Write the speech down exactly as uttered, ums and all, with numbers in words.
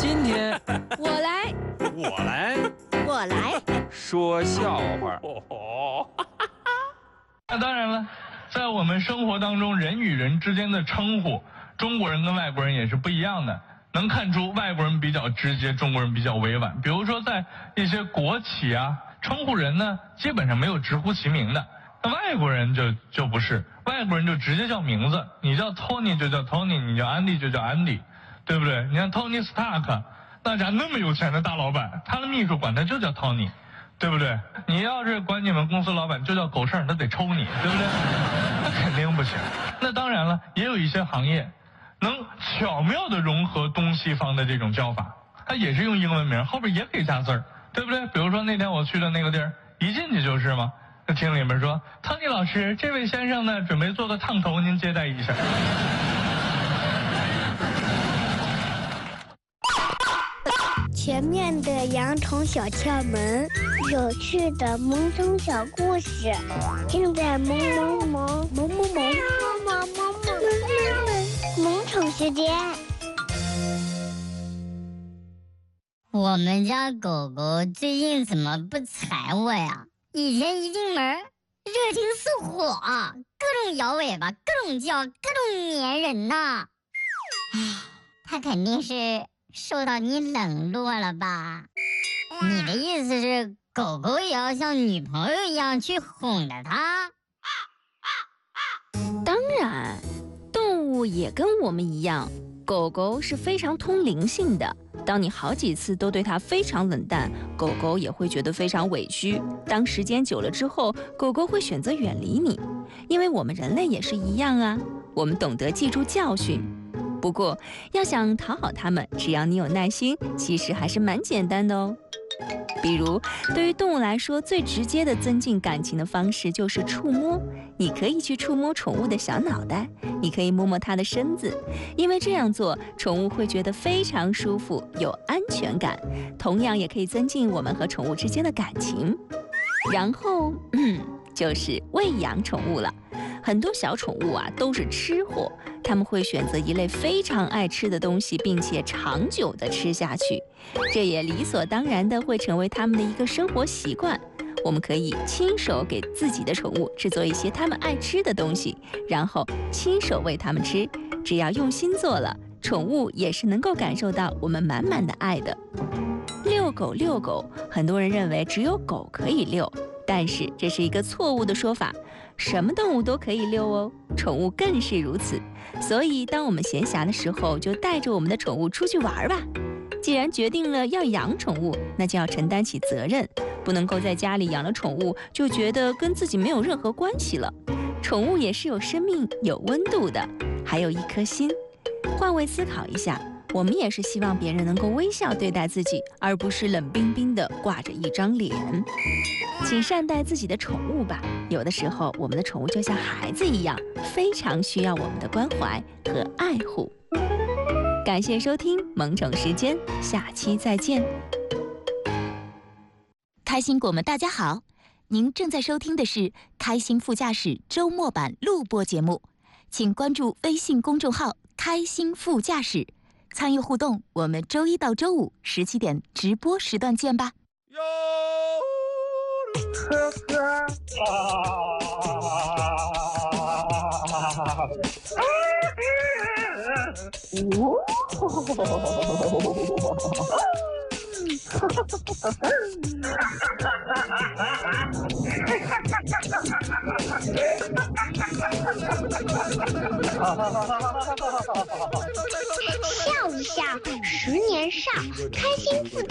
今天我来， 我来我来说笑话。 那当然了，在我们生活当中，人与人之间的称呼，中国人跟外国人也是不一样的。能看出外国人比较直接，中国人比较委婉。比如说，在一些国企啊，称呼人呢，基本上没有直呼其名的。那外国人就就不是，外国人就直接叫名字，你叫 Tony 就叫 Tony， 你叫 Andy 就叫 Andy， 对不对？你看 Tony Stark， 那家那么有钱的大老板，他的秘书管他就叫 Tony， 对不对？你要是管你们公司老板就叫狗剩，他得抽你，对不对？那肯定不行。那当然了，也有一些行业能巧妙地融合东西方的这种叫法，它也是用英文名，后边也可以加字儿，对不对？比如说那天我去的那个地儿，一进去就是嘛，那厅里面说：“Tony 老师，这位先生呢准备做个烫头，您接待一下。” 前面的羊虫小窍门，有趣的萌宠小故事，正在萌萌萌萌萌萌萌萌萌萌萌宠时间。 我们家狗狗最近怎么不睬我呀？以前一进门热情似火，各种摇尾巴，各种叫，各种粘人呐。唉，它肯定是受到你冷落了吧？你的意思是狗狗也要像女朋友一样去哄着它？ 当然，动物也跟我们一样，狗狗是非常通灵性的。当你好几次都对它非常冷淡，狗狗也会觉得非常委屈。当时间久了之后，狗狗会选择远离你。因为我们人类也是一样啊，我们懂得记住教训。不过，要想讨好它们，只要你有耐心，其实还是蛮简单的哦。比如，对于动物来说，最直接的增进感情的方式就是触摸。你可以去触摸宠物的小脑袋，你可以摸摸它的身子，因为这样做，宠物会觉得非常舒服，有安全感。同样也可以增进我们和宠物之间的感情。然后，嗯，就是喂养宠物了。很多小宠物啊都是吃货，他们会选择一类非常爱吃的东西，并且长久地吃下去，这也理所当然地会成为他们的一个生活习惯。我们可以亲手给自己的宠物制作一些他们爱吃的东西，然后亲手喂它们吃。只要用心做了，宠物也是能够感受到我们满满的爱的。遛狗遛狗，很多人认为只有狗可以遛，但是这是一个错误的说法。什么动物都可以遛哦，宠物更是如此。所以当我们闲暇的时候，就带着我们的宠物出去玩吧。既然决定了要养宠物，那就要承担起责任，不能够在家里养了宠物就觉得跟自己没有任何关系了。宠物也是有生命、有温度的，还有一颗心。换位思考一下，我们也是希望别人能够微笑对待自己，而不是冷冰冰地挂着一张脸。请善待自己的宠物吧，有的时候我们的宠物就像孩子一样，非常需要我们的关怀和爱护。感谢收听萌宠时间，下期再见。 开心果们大家好，您正在收听的是开心副驾驶周末版录播节目，请关注微信公众号开心副驾驶，参与互动，我们周一到周五十七点直播时段见吧。 呵呵笑一笑，十年少，开心自